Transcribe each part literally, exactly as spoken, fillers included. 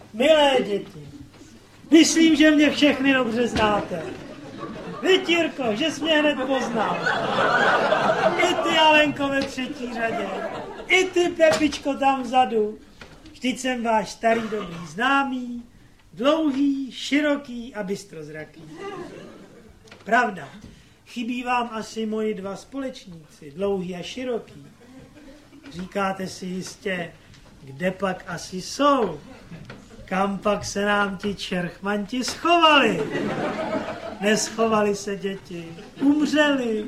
Milé děti, myslím, že mě všechny dobře znáte. Vy, Jirko, že jsi mě hned poznal. I ty, Alenko, ve třetí řadě. I ty, Pepičko, tam vzadu. Vždyť jsem váš starý dobrý známý, dlouhý, široký a bystrozraký. Pravda, chybí vám asi moji dva společníci, dlouhý a široký. Říkáte si jistě, kde pak asi jsou? Kam pak se nám ti čerchmanti schovali? Neschovali se děti, umřeli.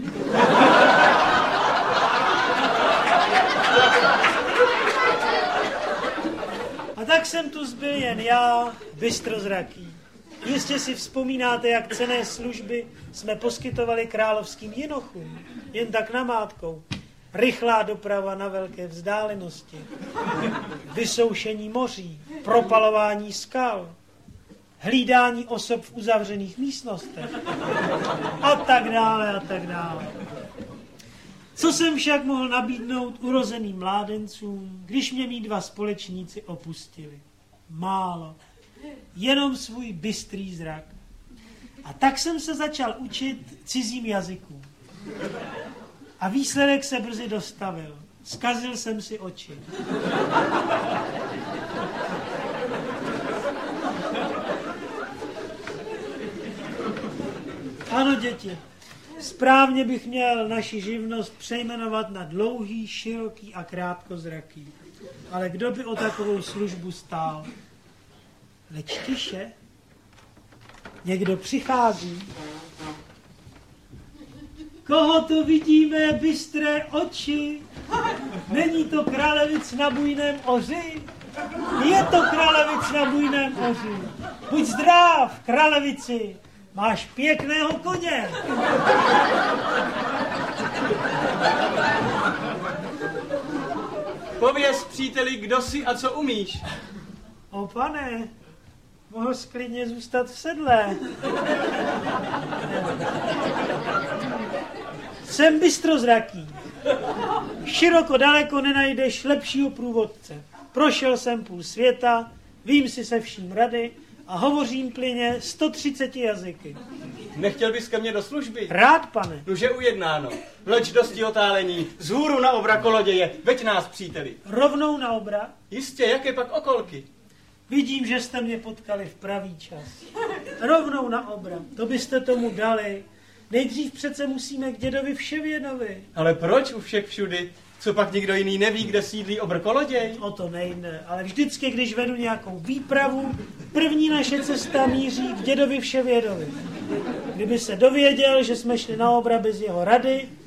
A tak jsem tu zbyl jen já, bystrozraký. Jistě si vzpomínáte, jak cenné služby jsme poskytovali královským jinochům, jen tak namátkou. Rychlá doprava na velké vzdálenosti, vysoušení moří, propalování skal, hlídání osob v uzavřených místnostech a tak dále a tak dále. Co jsem však mohl nabídnout urozeným mládencům, když mě mí dva společníci opustili? Málo. Jenom svůj bystrý zrak. A tak jsem se začal učit cizím jazykům. A výsledek se brzy dostavil. Zkazil jsem si oči. Ano, děti, správně bych měl naši živnost přejmenovat na dlouhý, široký a krátkozraký. Ale kdo by o takovou službu stál? Leč tiše, někdo přichází. Koho tu vidíme, bystré oči? Není to Kralevic na bujném oři? Je to Kralevic na bujném oři. Buď zdrav, Kralevici, máš pěkného koně. Pověz, příteli, kdo jsi a co umíš. O pane, mohl jsi klidně zůstat v sedle. Jsem bystrozraký. Široko daleko nenajdeš lepšího průvodce. Prošel jsem půl světa, vím si se vším rady a hovořím plyně sto třicet jazyky. Nechtěl bys ke mně do služby? Rád, pane. Nuže ujednáno. Vleč dosti otálení, vzhůru na obra koloděje, veď nás, příteli. Rovnou na obra? Jistě, jaké pak okolky? Vidím, že jste mě potkali v pravý čas. Rovnou na obra, to byste tomu dali. Nejdřív přece musíme k dědovi Vševědovi. Ale proč u všech všudy? Co pak nikdo jiný neví, kde sídlí obr koloděj? O to nejde, ale vždycky, když vedu nějakou výpravu, první naše cesta míří k dědovi Vševědovi. Kdyby se dověděl, že jsme šli na obra bez jeho rady,